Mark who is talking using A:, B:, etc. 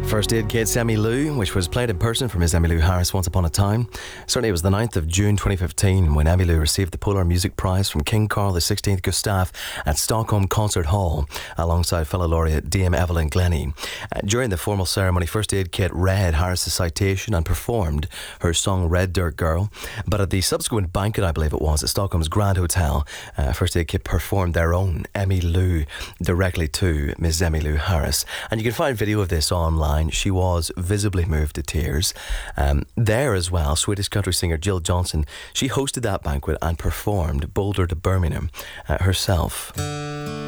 A: First Aid Kit's Emmylou, which was played in person for Miss Emmylou Harris once upon a time. Certainly it was the 9th of June 2015 when Emmylou received the Polar Music Prize from King Carl XVI Gustaf at Stockholm Concert Hall alongside fellow laureate Dame Evelyn Glennie. During the formal ceremony, First Aid Kit read Harris's citation and performed her song Red Dirt Girl. But at the subsequent banquet, I believe it was, at Stockholm's Grand Hotel, First Aid Kit performed their own Emmylou directly to Miss Emmylou Harris. And you can find video of this online. She was visibly moved to tears. There as well, Swedish country singer Jill Johnson, she hosted that banquet and performed Boulder to Birmingham herself.